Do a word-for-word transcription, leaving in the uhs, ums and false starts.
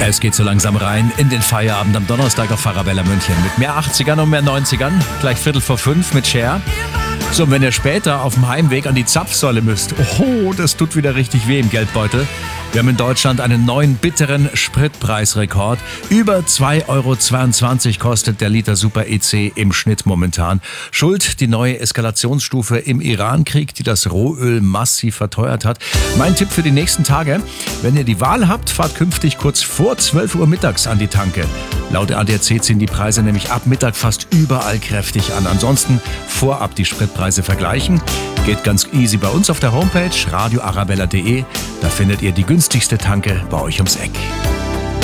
Es geht so langsam rein in den Feierabend am Donnerstag auf Arabella München. Mit mehr achtzigern und mehr neunzigern. Gleich Viertel vor fünf mit Cher. So, und wenn ihr später auf dem Heimweg an die Zapfsäule müsst, oh, das tut wieder richtig weh im Geldbeutel. Wir haben in Deutschland einen neuen bitteren Spritpreisrekord. Über zwei Euro zweiundzwanzig kostet der Liter Super E C im Schnitt momentan. Schuld die neue Eskalationsstufe im Iran-Krieg, die das Rohöl massiv verteuert hat. Mein Tipp für die nächsten Tage: Wenn ihr die Wahl habt, fahrt künftig kurz vor zwölf Uhr mittags an die Tanke. Laut A D A C ziehen die Preise nämlich ab Mittag fast überall kräftig an. Ansonsten vorab die Spritpreise vergleichen. Geht ganz easy bei uns auf der Homepage radio arabella punkt de. Da findet ihr die günstigste Tanke bei euch ums Eck.